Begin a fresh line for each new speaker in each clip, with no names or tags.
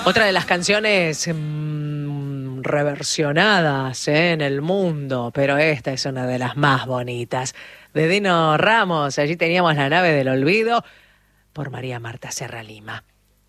Otra de las canciones reversionadas en el mundo, pero esta es una de las más bonitas. De Dino Ramos, allí teníamos La nave del olvido, por María Marta Serra Lima.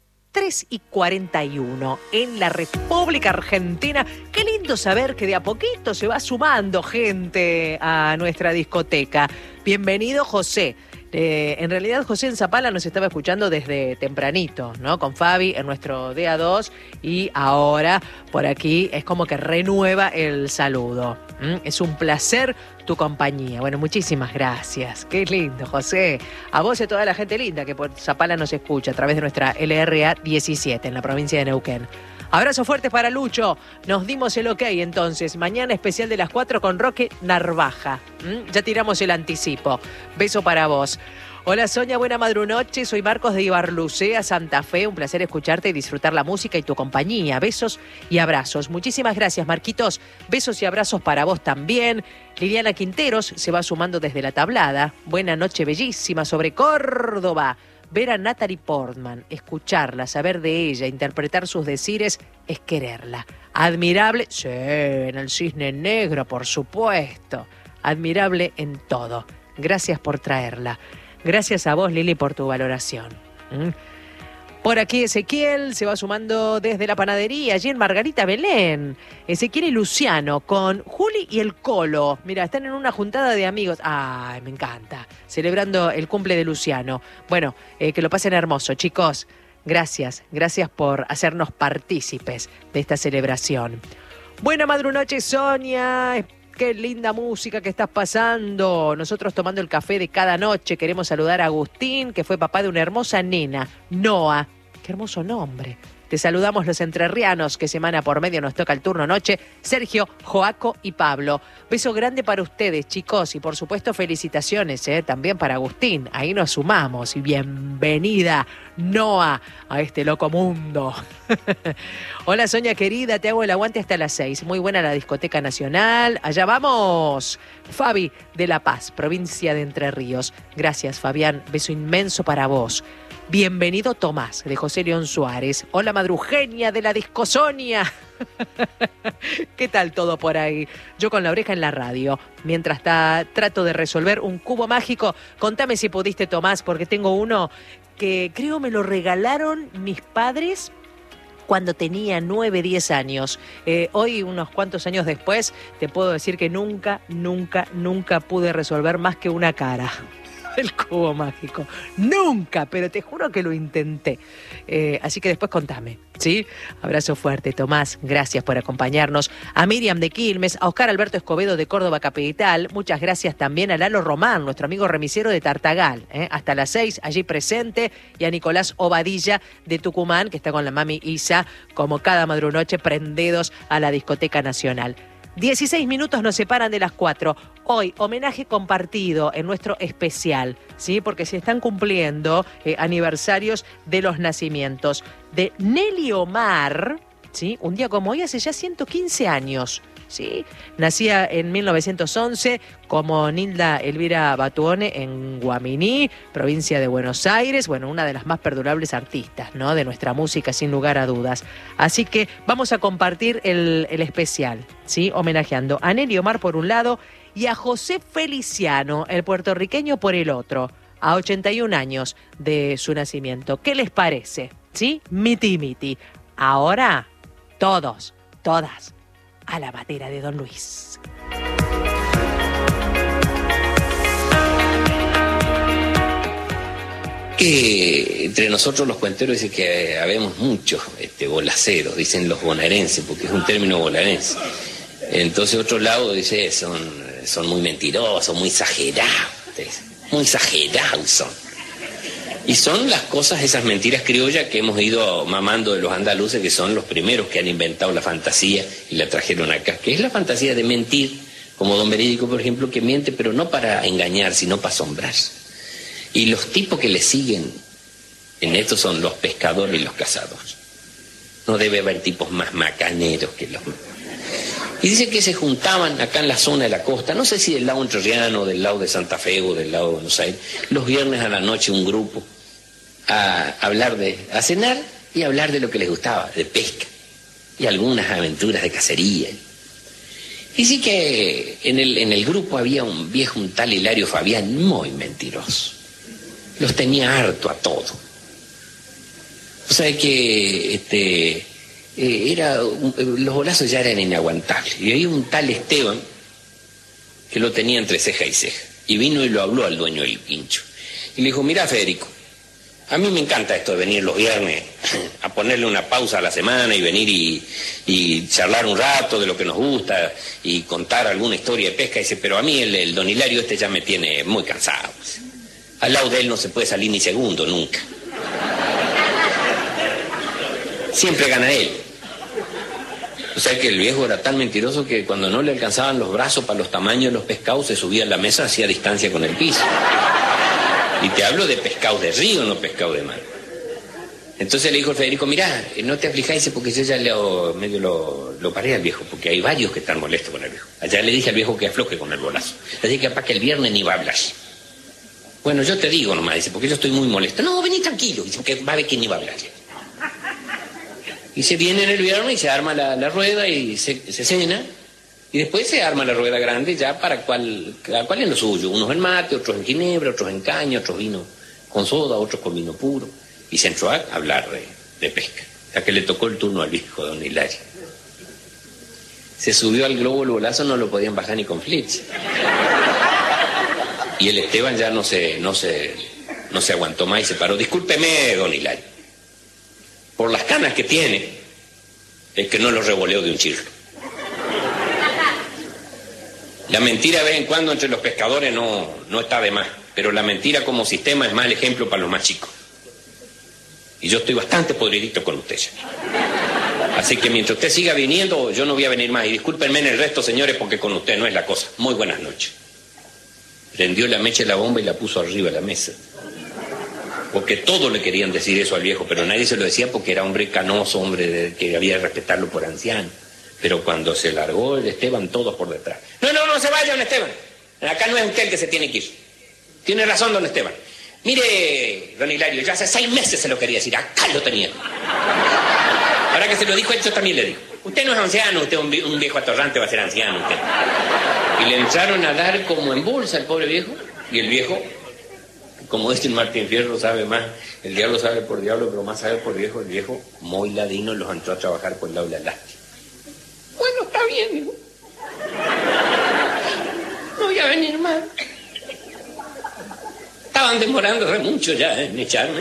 3:41 en la República Argentina. Qué lindo saber que de a poquito se va sumando gente a nuestra discoteca. Bienvenido, José. En realidad José en Zapala nos estaba escuchando desde tempranito, ¿no? Con Fabi en nuestro DA2 y ahora por aquí es como que renueva el saludo. Es un placer tu compañía. Bueno, muchísimas gracias. Qué lindo, José. A vos y a toda la gente linda que por Zapala nos escucha a través de nuestra LRA 17 en la provincia de Neuquén. Abrazo fuerte para Lucho. Nos dimos el ok entonces. Mañana especial de las 4 con Roque Narvaja. Ya tiramos el anticipo. Beso para vos. Hola Sonia, buena madrunoche. Soy Marcos de Ibarlucea, Santa Fe. Un placer escucharte y disfrutar la música y tu compañía. Besos y abrazos. Muchísimas gracias, Marquitos. Besos y abrazos para vos también. Liliana Quinteros se va sumando desde la tablada. Buena noche bellísima sobre Córdoba. Ver a Natalie Portman, escucharla, saber de ella, interpretar sus decires, es quererla. Admirable, sí, en el Cisne Negro, por supuesto. Admirable en todo. Gracias por traerla. Gracias a vos, Lili, por tu valoración. Por aquí Ezequiel se va sumando desde la panadería, allí en Margarita Belén. Ezequiel y Luciano con Juli y el Colo. Mira, están en una juntada de amigos. Ay, me encanta. Celebrando el cumple de Luciano. Bueno, que lo pasen hermoso, chicos. Gracias por hacernos partícipes de esta celebración. Buena madrunoche, Sonia. Qué linda música que estás pasando. Nosotros tomando el café de cada noche. Queremos saludar a Agustín, que fue papá de una hermosa nena, Noa. Qué hermoso nombre. Te saludamos los entrerrianos, que semana por medio nos toca el turno noche. Sergio, Joaco y Pablo. Beso grande para ustedes, chicos. Y por supuesto, felicitaciones también para Agustín. Ahí nos sumamos. Y bienvenida, Noa, a este loco mundo. Hola, Sonia querida. Te hago el aguante hasta las 6. Muy buena la Discoteca Nacional. Allá vamos. Fabi de La Paz, provincia de Entre Ríos. Gracias, Fabián. Beso inmenso para vos. Bienvenido Tomás, de José León Suárez. Hola Madrugenia de la Discosonia. ¿Qué tal todo por ahí? Yo con la oreja en la radio. Mientras trato de resolver un cubo mágico. Contame si pudiste, Tomás, porque tengo uno que creo me lo regalaron mis padres cuando tenía 9, 10 años. Hoy, unos cuantos años después, te puedo decir que nunca pude resolver más que una cara. El cubo mágico. Nunca, pero te juro que lo intenté. Así que después contame, ¿sí? Abrazo fuerte, Tomás. Gracias por acompañarnos. A Miriam de Quilmes, a Oscar Alberto Escobedo de Córdoba Capital. Muchas gracias también a Lalo Román, nuestro amigo remisero de Tartagal. Hasta las 6, allí presente. Y a Nicolás Obadilla de Tucumán, que está con la mami Isa, como cada madrunoche, prendidos a la Discoteca Nacional. 16 minutos nos separan de las 4. Hoy, homenaje compartido en nuestro especial, ¿sí? Porque se están cumpliendo aniversarios de los nacimientos de Nelly Omar, ¿sí? Un día como hoy, hace ya 115 años, ¿sí? Nacía en 1911 como Nilda Elvira Batuone en Guaminí, provincia de Buenos Aires. Bueno, una de las más perdurables artistas, ¿no? De nuestra música, sin lugar a dudas. Así que vamos a compartir el especial, ¿sí? Homenajeando a Nelly Omar por un lado y a José Feliciano, el puertorriqueño, por el otro, a 81 años de su nacimiento. ¿Qué les parece? ¿Sí? Miti miti. Ahora, todas, a la batera de Don Luis.
Que entre nosotros los cuenteros dicen que habemos muchos bolaceros, dicen los bonaerenses, porque es un término bonaerense. Entonces otro lado dice, son muy mentirosos, muy exagerados son. Y son las cosas, esas mentiras criollas que hemos ido mamando de los andaluces, que son los primeros que han inventado la fantasía y la trajeron acá, que es la fantasía de mentir, como Don Verídico, por ejemplo, que miente, pero no para engañar, sino para asombrar. Y los tipos que le siguen en esto son los pescadores y los cazadores. No debe haber tipos más macaneros que los... Y dice que se juntaban acá en la zona de la costa, no sé si del lado entrerriano, del lado de Santa Fe o del lado de Buenos Aires, los viernes a la noche un grupo a hablar a cenar y hablar de lo que les gustaba, de pesca, y algunas aventuras de cacería. Y sí que en el grupo había un viejo, un tal Hilario Fabián, muy mentiroso. Los tenía harto a todos. O sea que los bolazos ya eran inaguantables. Y había un tal Esteban que lo tenía entre ceja y ceja. Y vino y lo habló al dueño del quincho. Y le dijo, mirá, Federico, a mí me encanta esto de venir los viernes a ponerle una pausa a la semana y venir y charlar un rato de lo que nos gusta y contar alguna historia de pesca. Y dice, pero a mí el don Hilario ya me tiene muy cansado. Al lado de él no se puede salir ni segundo, nunca. Siempre gana él. O sea que el viejo era tan mentiroso que cuando no le alcanzaban los brazos para los tamaños de los pescados, se subía a la mesa, hacía distancia con el piso. Y te hablo de pescados de río, no pescados de mar. Entonces le dijo el Federico, mirá, no te aflijáis porque yo ya medio lo paré al viejo, porque hay varios que están molestos con el viejo. Allá le dije al viejo que afloje con el bolazo. Le dije que capaz que el viernes ni va a hablar. Bueno, yo te digo nomás, dice, porque yo estoy muy molesto. No, vení tranquilo, dice, porque va a ver que ni va a hablar. Y se viene en el viernes y se arma la rueda y se cena. Y después se arma la rueda grande ya para cada cual en lo suyo. Unos en mate, otros en ginebra, otros en caña, otros vino con soda, otros con vino puro. Y se entró a hablar de pesca. Hasta que le tocó el turno al viejo don Hilario. Se subió al globo el bolazo, no lo podían bajar ni con flits. Y el Esteban ya no se aguantó más y se paró. Discúlpeme, don Hilario. Por las canas que tiene, es que no lo revoleo de un chirro. La mentira de vez en cuando entre los pescadores no está de más, pero la mentira como sistema es mal ejemplo para los más chicos. Y yo estoy bastante podridito con usted ya. Así que mientras usted siga viniendo, yo no voy a venir más. Y discúlpenme en el resto, señores, porque con usted no es la cosa. Muy buenas noches. Prendió la mecha de la bomba y la puso arriba de la mesa. Porque todos le querían decir eso al viejo, pero nadie se lo decía porque era hombre canoso, hombre que había que respetarlo por anciano. Pero cuando se largó el Esteban, todos por detrás. No se vaya, don Esteban. Acá no es usted el que se tiene que ir. Tiene razón, don Esteban. Mire, don Hilario, yo hace 6 meses se lo quería decir, acá lo tenía. Ahora que se lo dijo él, yo también le digo. Usted no es anciano, usted es un viejo atorrante, va a ser anciano usted. Y le entraron a dar como en bolsa al pobre viejo, y el viejo, como este Martín Fierro sabe más, el diablo sabe por diablo, pero más sabe por viejo, el viejo muy ladino los entró a trabajar por el lado de la lástima. Bueno, está bien, digo. No voy a venir más. Estaban demorándose mucho ya en echarme.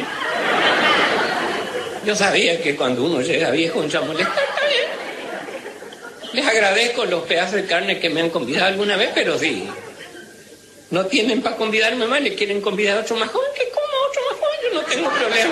Yo sabía que cuando uno llega viejo no se molesta, está bien. Les agradezco los pedazos de carne que me han convidado alguna vez, pero sí. No tienen para convidarme más, le quieren convidar a otro más joven, que coma otro más joven, yo no tengo problema.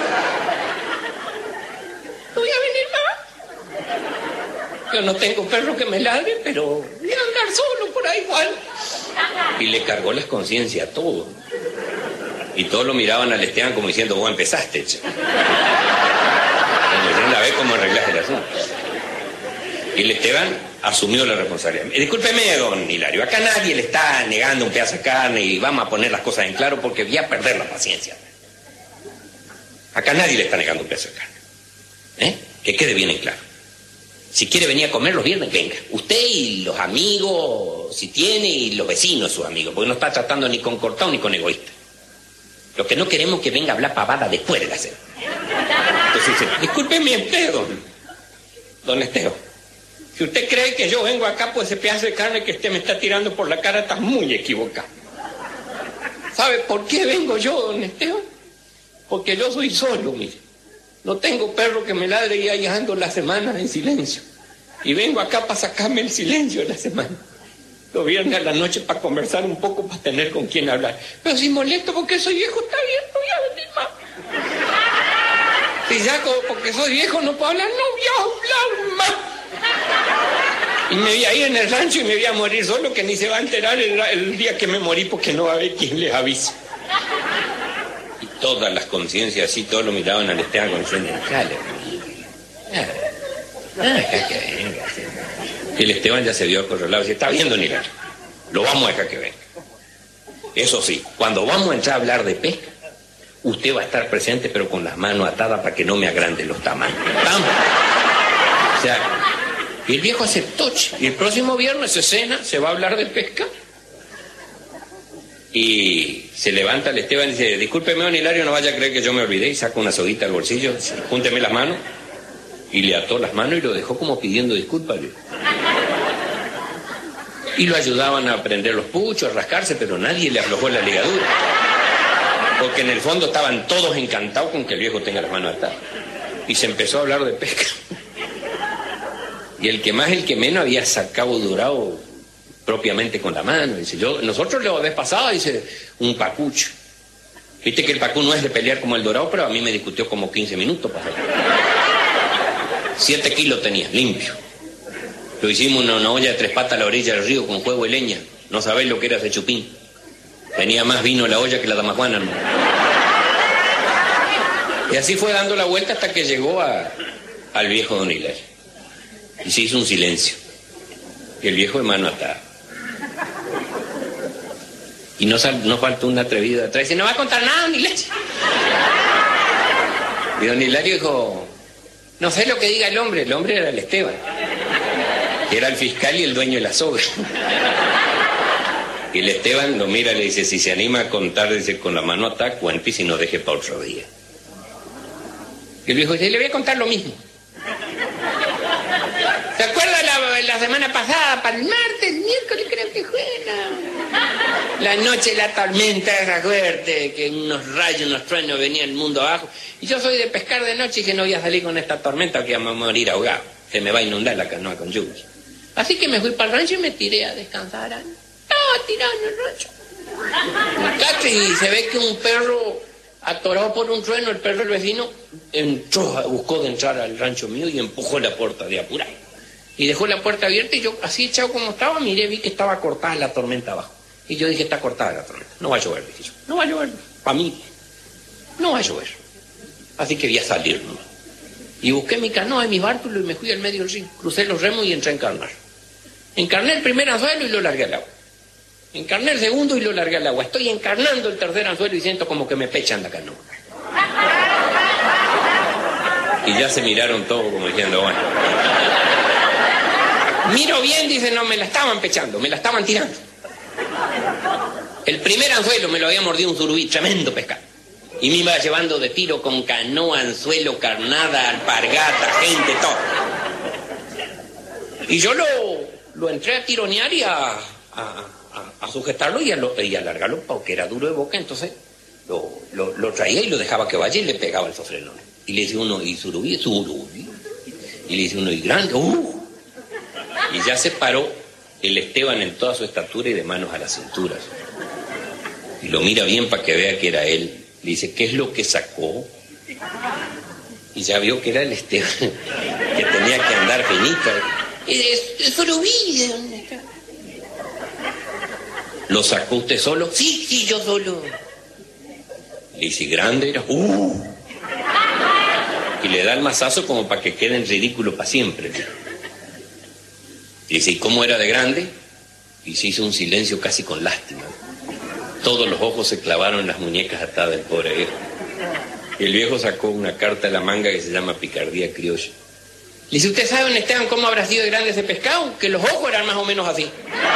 No voy a venir más. Yo no tengo perro que me ladre, pero voy a andar solo por ahí igual. Y le cargó las conciencias a todo. Y todos lo miraban al Esteban como diciendo, vos empezaste, che. Como la vez como arreglaste el asunto. Y el Esteban asumió la responsabilidad. Discúlpeme, don Hilario, acá nadie le está negando un pedazo de carne y vamos a poner las cosas en claro porque voy a perder la paciencia. Acá nadie le está negando un pedazo de carne. Que quede bien en claro. Si quiere venir a comer los viernes, venga. Usted y los amigos, si tiene, y los vecinos, sus amigos, porque no está tratando ni con cortado ni con egoísta. Lo que no queremos es que venga a hablar pavada después de la cena. Entonces dice, discúlpeme usted, don Esteban. Si usted cree que yo vengo acá por ese pedazo de carne que usted me está tirando por la cara, está muy equivocado. ¿Sabe por qué vengo yo, don Esteban? Porque yo soy solo, mire. No tengo perro que me ladre y ahí ando la semana en silencio. Y vengo acá para sacarme el silencio de la semana. Los viernes a la noche para conversar un poco, para tener con quién hablar. Pero si molesto porque soy viejo, está bien, no voy a venir más. Si ya porque soy viejo no puedo hablar, no voy a hablar más. Y me voy a ir en el rancho y me voy a morir solo, que ni se va a enterar el día que me morí porque no va a haber quien les avise. Y todas las conciencias así, todos lo miraban al Esteban con diciendo, jale. Y el Esteban ya se dio acorralado y dice, está bien, don Hilario, lo vamos a dejar que venga. Eso sí, cuando vamos a entrar a hablar de pesca, usted va a estar presente, pero con las manos atadas para que no me agranden los tamaños. ¿Vamos? O sea, y el viejo aceptó. Y el próximo viernes se cena, se va a hablar de pesca. Y se levanta el Esteban y dice, discúlpeme, don Hilario, no vaya a creer que yo me olvidé. Y saca una soguita del bolsillo, dice, júnteme las manos. Y le ató las manos y lo dejó como pidiendo disculpas. Y lo ayudaban a prender los puchos, a rascarse, pero nadie le aflojó la ligadura. Porque en el fondo estaban todos encantados con que el viejo tenga las manos atadas. Y se empezó a hablar de pesca. Y el que más, el que menos había sacado dorado propiamente con la mano. Dice, nosotros la vez pasada, dice, un pacucho. Viste que el pacú no es de pelear como el dorado, pero a mí me discutió como 15 minutos para hacerlo. 7 kilos tenía, limpio. Lo hicimos en una olla de 3 patas a la orilla del río con juego de leña. No sabéis lo que era ese chupín. Tenía más vino en la olla que la dama Juana, ¿no? Y así fue dando la vuelta hasta que llegó al viejo don Hilario. Y se hizo un silencio. Y el viejo de mano atada. Y no faltó un atrevido de atrás. Dice, no va a contar nada, don Hilario. Y don Hilario dijo, no sé lo que diga el hombre. El hombre era el Esteban, que era el fiscal y el dueño de la soga. Y el Esteban lo mira y le dice, si se anima a contar, dice, con la mano atada, cuente y si no, deje para otro día. Y el viejo dice, le voy a contar lo mismo. ¿Se acuerda la semana pasada, para el martes, el miércoles creo que fue? La noche, la tormenta esa fuerte, que unos rayos, unos truenos venían el mundo abajo. Y yo soy de pescar de noche y que no voy a salir con esta tormenta que vamos a morir ahogado. Se me va a inundar la canoa con lluvias. Así que me fui para el rancho y me tiré a descansar. Estaba tirado en el rancho. Y se ve que un perro atorado por un trueno, el perro del vecino, buscó de entrar al rancho mío y empujó la puerta de apurado. Y dejó la puerta abierta y yo, así echado como estaba, miré, vi que estaba cortada la tormenta abajo. Y yo dije, está cortada la tormenta. No va a llover, dije yo. No va a llover. Para mí, no va a llover. Así que voy a salir nomás. Y busqué mi canoa y mis bártulos y me fui al medio del río. Crucé los remos y entré a encarnar. Encarné el primer anzuelo y lo largué al agua. Encarné el segundo y lo largué al agua. Estoy encarnando el tercer anzuelo y siento como que me pechan la canoa. Y ya se miraron todos como diciendo, bueno. Miro bien, dicen, no, me la estaban pechando, me la estaban tirando. El primer anzuelo me lo había mordido un surubí, tremendo pescado. Y me iba llevando de tiro con canoa, anzuelo, carnada, alpargata, gente, todo. Y yo lo entré a tironear y a sujetarlo y a alargarlo porque era duro de boca, entonces lo traía y lo dejaba que vaya y le pegaba el sofrenón. Y le dice uno, y surubí. Y le dice uno, y grande, Y ya se paró el Esteban en toda su estatura y de manos a las cinturas. Y lo mira bien para que vea que era él. Le dice, ¿qué es lo que sacó? Y ya vio que era el Esteban, que tenía que andar finito. Y solo vi de dónde está. ¿Lo sacó usted solo? Sí, yo solo. Le dice, ¿grande era? Y le da el mazazo como para que quede en ridículo para siempre. Dice, ¿y cómo era de grande? Y se hizo un silencio casi con lástima. Todos los ojos se clavaron en las muñecas atadas del pobre viejo. Y el viejo sacó una carta de la manga que se llama Picardía Criolla. Le dice, ¿usted sabe, don Esteban, cómo habrá sido de grande ese pescado? Que los ojos eran más o menos así.